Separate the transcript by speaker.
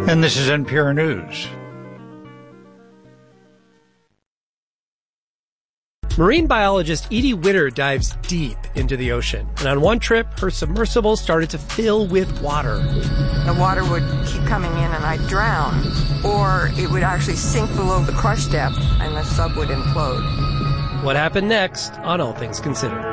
Speaker 1: And this is NPR News.
Speaker 2: Marine biologist Edie Witter dives deep into the ocean. And on one trip, her submersible started to fill with water.
Speaker 3: The water would keep coming in and I'd drown. Or it would actually sink below the crush depth and the sub would implode.
Speaker 2: What happened next on All Things Considered?